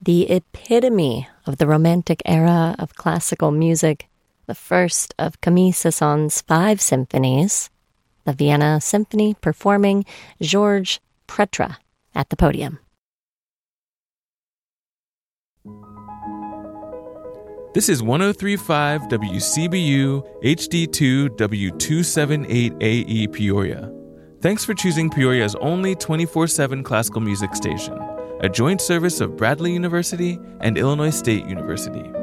the epitome of the Romantic era of classical music, the first of Camille Saint-Saëns's 5 symphonies, the Vienna Symphony performing Georges Pretre at the podium. This is 103.5 WCBU HD2 W278AE Peoria. Thanks for choosing Peoria's only 24/7 classical music station, a joint service of Bradley University and Illinois State University.